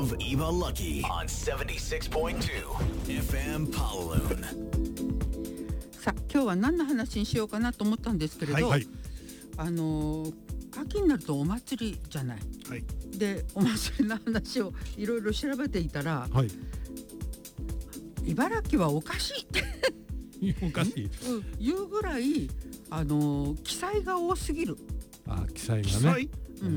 of Eva Lucky on 76.2 FM Pawaloon。 さあ今日は何の話にしようかなと思ったんですけれど、 はい、 秋になるとお祭りじゃない、 はい、 でお祭りの話をいろいろ調べていたら、 はい、 茨城はおかしいっておかしい、 言うぐらい記載が多すぎる。 記載がね、 記載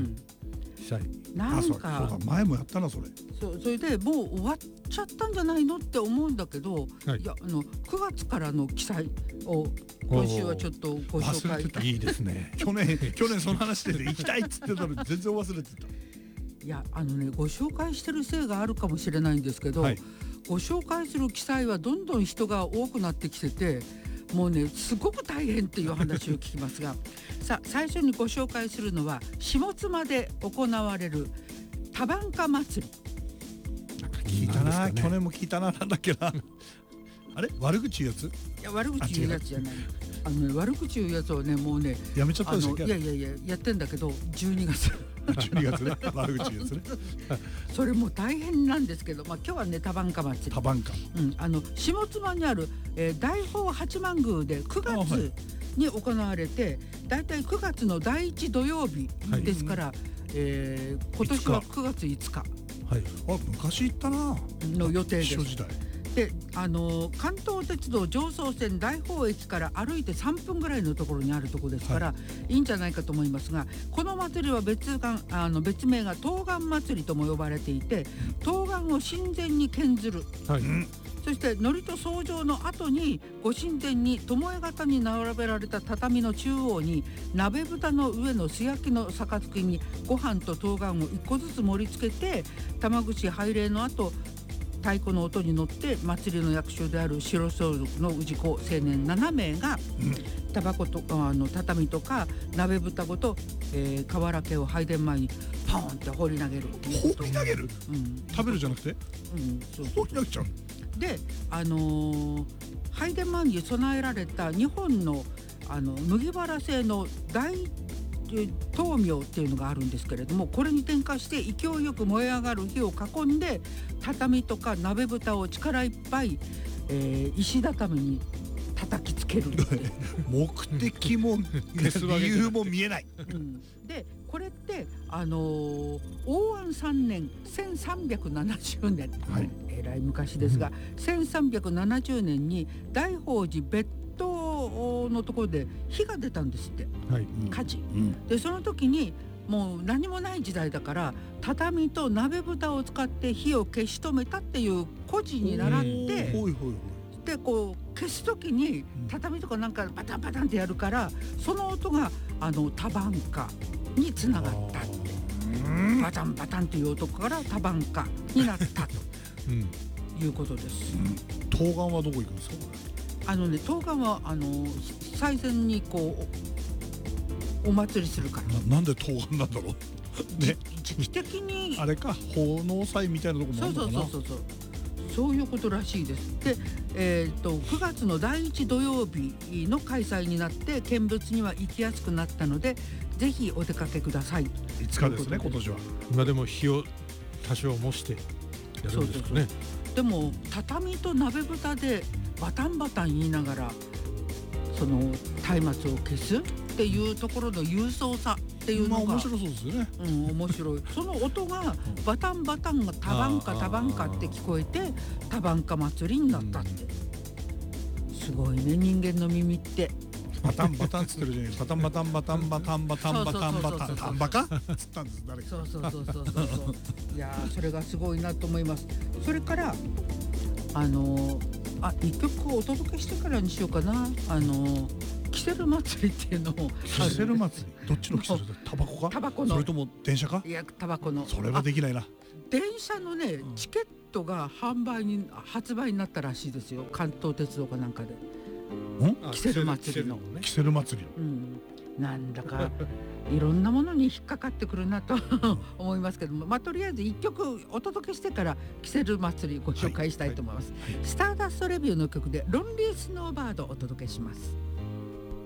なんかそうだ前もやったなそれ。 それでもう終わっちゃったんじゃないのって思うんだけど、 はい、 いや9月からの記載を今週はちょっとご紹介。 忘れてた。いいですね去年その話で行きたいっつってたのに全然忘れてた。 いやご紹介してるせいがあるかもしれないんですけど、 はい、 ご紹介する記載はどんどん人が多くなってきてて、もうねすごく大変っていう話を聞きますがさあ最初にご紹介するのは下妻で行われる多番家祭り。 なんか聞いたな、去年も聞いたな。なんだっけなあれ悪口言うやつ？ いや悪口言うやつじゃない。悪口言うやつをねもうねやめちゃったんですよ。 いややってんだけど12月 12月ね悪口言うやつねそれも大変なんですけど、今日はね多番家祭り。 多番家、 下妻にある、大宝八幡宮で9月に行われて、だいたい9月の第1土曜日ですから、今年は9月5日、 はい、昔行ったなの予定です。 一緒時代で関東鉄道常総線大宝駅から歩いて3分ぐらいのところにあるところですから、いいんじゃないかと思いますが、この祭りは別名が冬瓜祭りとも呼ばれていて、冬瓜を神前に献ずる、 はい、 そして祝詞と奏上の後にご神前に巴型に並べられた畳の中央に鍋蓋の上の素焼きの杯にご飯と冬瓜を1個ずつ盛り付けて、玉串拝礼の後太鼓の音に乗って祭りの役所である白装束の氏子青年7名が、タバコと畳とか鍋蓋ごと、瓦家を拝殿前にポンって放り投げる。 放り投げる、食べるじゃなくて、放り投げちゃう。 で拝殿前に備えられた2本の麦わら製の大灯明っていうのがあるんですけれども、これに点火して勢いよく燃え上がる火を囲んで、畳とか鍋蓋を力いっぱい、石畳に叩きつける目的も理由も見えない、 でこれって応安3年1370年、えらい昔ですが、1370年に大宝寺別当のところで火が出たんですって、火事、でその時にもう何もない時代だから畳と鍋蓋を使って火を消し止めたっていう故事に倣って、でこう消す時に畳とかなんかバタンバタンってやるから、その音が多番家につながったって、バタンバタンっていう音から多番家になったということです。 冬瓜はどこ行くんですか？ 冬瓜は最前にこうお祭りするから。 なんで冬瓜なんだろう時期的にあれか、奉納祭みたいなとこもあるのかな。 そういうことらしいです。で、9月の第1土曜日の開催になって見物には行きやすくなったので、ぜひお出かけください。 5日ですね、今年は。 今でも火を多少模してやるんですかね。 でも畳と鍋蓋でバタンバタン言いながらその松明を消すっていうところの勇壮さっていうのが、 面白そうですよね。 面白い。その音がバタンバタンが多番家多番家って聞こえて多番家祭りになったって、すごいね、人間の耳って。 バタンバタンつってるじゃない。バタンバタンバタンバタンバタンバタンバタンタンバカつったんです誰か。 そういやそれがすごいなと思います。それから一曲お届けしてからにしようかな。キセル祭りっていうのを。 キセル祭り、どっちのキセルだ？タバコか？ タバコの。 それとも電車か？ いやタバコの。 それはできないな。 電車のね、チケットが発売になったらしいですよ、関東鉄道かなんかで。キセル祭りの。 キセル祭り。 なんだかいろんなものに引っかかってくるなと思いますけども、とりあえず1曲お届けしてからキセル祭りご紹介したいと思います。スターダストレビューの曲でロンリースノーバードをお届けします。